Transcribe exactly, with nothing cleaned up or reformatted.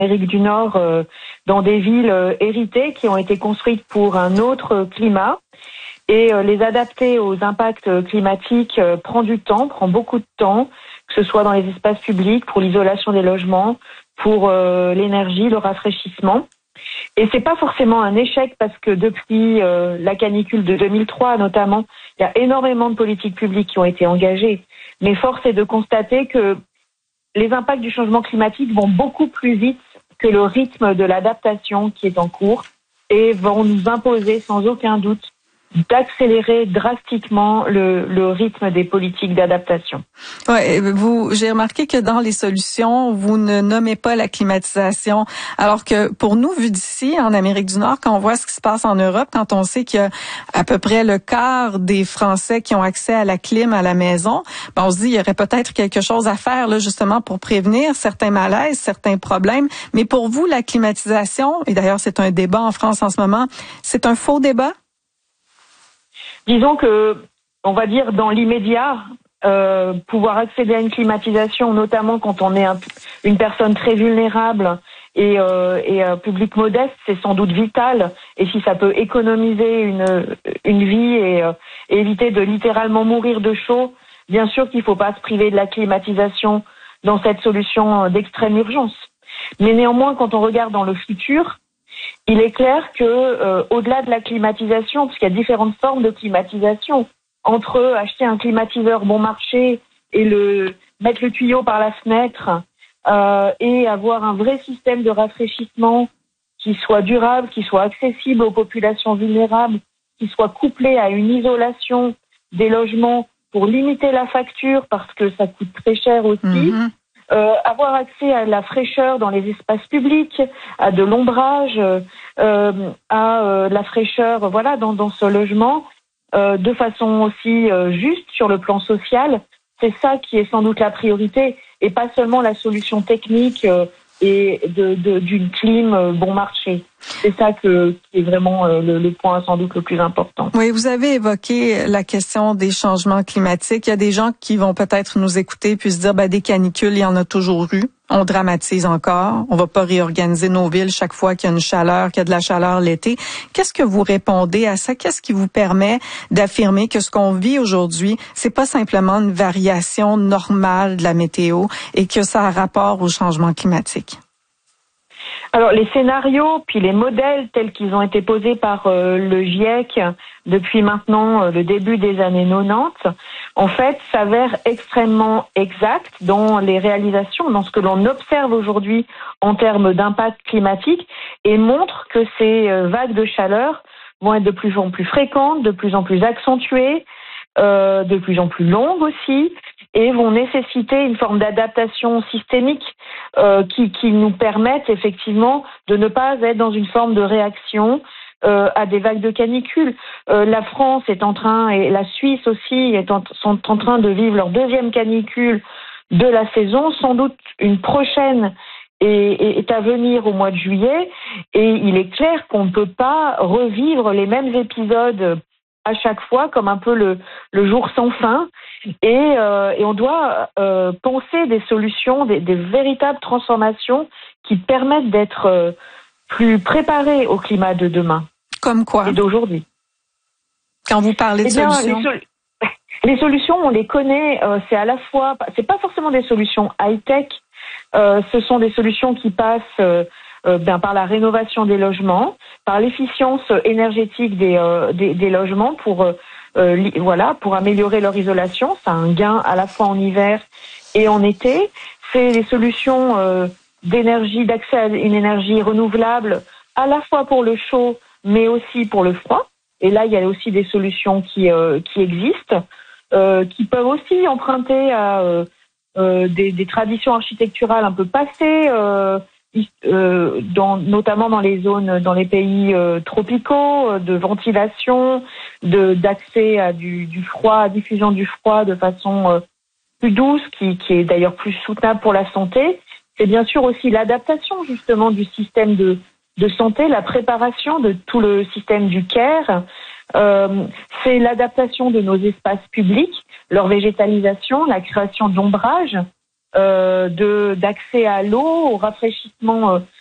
Amérique du Nord euh, dans des villes euh, héritées qui ont été construites pour un autre climat. Et euh, les adapter aux impacts climatiques euh, prend du temps, prend beaucoup de temps, que ce soit dans les espaces publics, pour l'isolation des logements, pour euh, l'énergie, le rafraîchissement. Et c'est pas forcément un échec parce que depuis euh, la canicule de deux mille trois notamment, il y a énormément de politiques publiques qui ont été engagées. Mais force est de constater que les impacts du changement climatique vont beaucoup plus vite que le rythme de l'adaptation qui est en cours et vont nous imposer sans aucun doute d'accélérer drastiquement le, le rythme des politiques d'adaptation. Ouais, vous, j'ai remarqué que dans les solutions, vous ne nommez pas la climatisation, alors que pour nous, vu d'ici, en Amérique du Nord, quand on voit ce qui se passe en Europe, quand on sait qu'il y a à peu près le quart des Français qui ont accès à la clim à la maison, ben on se dit il y aurait peut-être quelque chose à faire là justement pour prévenir certains malaises, certains problèmes. Mais pour vous, la climatisation, et d'ailleurs c'est un débat en France en ce moment, c'est un faux débat? Disons que, on va dire dans l'immédiat, euh, pouvoir accéder à une climatisation, notamment quand on est un, une personne très vulnérable et, euh, et un public modeste, c'est sans doute vital. Et si ça peut économiser une, une vie et, euh, et éviter de littéralement mourir de chaud, bien sûr qu'il ne faut pas se priver de la climatisation dans cette solution d'extrême urgence. Mais néanmoins, quand on regarde dans le futur, il est clair que, euh, au-delà de la climatisation, parce qu'il y a différentes formes de climatisation, entre acheter un climatiseur bon marché et le mettre le tuyau par la fenêtre euh, et avoir un vrai système de rafraîchissement qui soit durable, qui soit accessible aux populations vulnérables, qui soit couplé à une isolation des logements pour limiter la facture parce que ça coûte très cher aussi. Mm-hmm. Euh, avoir accès à la fraîcheur dans les espaces publics, à de l'ombrage, euh, à euh, la fraîcheur, voilà, dans, dans ce logement, euh, de façon aussi euh, juste sur le plan social. C'est ça qui est sans doute la priorité, et pas seulement la solution technique euh, et de, de, d'une clim euh, bon marché. C'est ça que, qui est vraiment euh, le, le point sans doute le plus important. Oui, vous avez évoqué la question des changements climatiques. Il y a des gens qui vont peut-être nous écouter puis se dire, ben, des canicules, il y en a toujours eu. On dramatise encore. On va pas réorganiser nos villes chaque fois qu'il y a une chaleur, qu'il y a de la chaleur l'été. Qu'est-ce que vous répondez à ça? Qu'est-ce qui vous permet d'affirmer que ce qu'on vit aujourd'hui, c'est pas simplement une variation normale de la météo et que ça a rapport au changement climatique? Alors, les scénarios, puis les modèles tels qu'ils ont été posés par euh, le GIEC depuis maintenant euh, le début des années quatre-vingt-dix, en fait, s'avèrent extrêmement exacts dans les réalisations, dans ce que l'on observe aujourd'hui en termes d'impact climatique, et montrent que ces euh, vagues de chaleur vont être de plus en plus fréquentes, de plus en plus accentuées, euh, de plus en plus longues aussi, et vont nécessiter une forme d'adaptation systémique euh, qui, qui nous permette effectivement de ne pas être dans une forme de réaction euh, à des vagues de canicule. Euh, la France est en train, et la Suisse aussi, est en, sont en train de vivre leur deuxième canicule de la saison. Sans doute une prochaine est, est à venir au mois de juillet, et il est clair qu'on ne peut pas revivre les mêmes épisodes à chaque fois, comme un peu le, le jour sans fin, et, euh, et on doit euh, penser des solutions, des, des véritables transformations qui permettent d'être euh, plus préparés au climat de demain. Comme quoi? Et d'aujourd'hui. Quand vous parlez de eh bien, solutions? Les, sol- les solutions, on les connaît, euh, c'est à la fois, c'est pas forcément des solutions high-tech, euh, ce sont des solutions qui passent euh, Euh, ben, par la rénovation des logements, par l'efficience énergétique des, euh, des, des logements pour euh, euh, li, voilà pour améliorer leur isolation. Ça a un gain à la fois en hiver et en été. C'est des solutions euh, d'énergie, d'accès à une énergie renouvelable, à la fois pour le chaud, mais aussi pour le froid. Et là, il y a aussi des solutions qui euh, qui existent, euh, qui peuvent aussi emprunter à euh, euh, des, des traditions architecturales un peu passées. Euh, Euh, dans, notamment dans les zones, dans les pays euh, tropicaux, euh, de ventilation, de d'accès à du, du froid, à diffusion du froid de façon euh, plus douce, qui, qui est d'ailleurs plus soutenable pour la santé. C'est bien sûr aussi l'adaptation justement du système de, de santé, la préparation de tout le système du care. Euh, c'est l'adaptation de nos espaces publics, leur végétalisation, la création d'ombrage. euh, de d'accès à l'eau, au rafraîchissement euh,